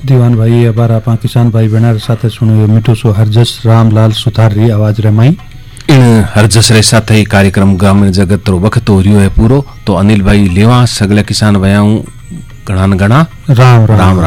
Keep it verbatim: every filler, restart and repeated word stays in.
दीवान भाई अबार आप किसान भाई बहना साथे सुनो मिठो सो हरजस रामलाल सुथार री आवाज रमाई इन हरजस रे साथे कार्यक्रम ग्रामीण जगत रो वक्त हो रियो है पूरो। तो अनिल भाई लेवा सगले किसान भाइयों गणा गणा राम राम, राम, राम।